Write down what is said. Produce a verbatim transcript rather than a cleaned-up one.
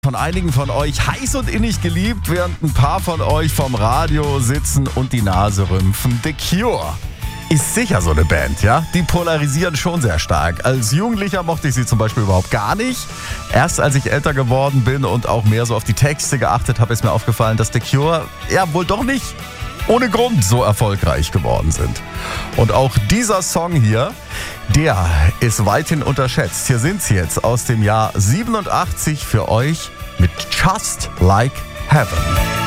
Von einigen von euch heiß und innig geliebt, während ein paar von euch vom Radio sitzen und die Nase rümpfen. The Cure ist sicher so eine Band, ja? Die polarisieren schon sehr stark. Als Jugendlicher mochte ich sie zum Beispiel überhaupt gar nicht. Erst als ich älter geworden bin und auch mehr so auf die Texte geachtet habe, ist mir aufgefallen, dass The Cure ja wohl doch nicht ohne Grund so erfolgreich geworden sind. Und auch dieser Song hier, der ist weithin unterschätzt. Hier sind sie jetzt aus dem Jahr siebenundachtzig für euch mit Just Like Heaven.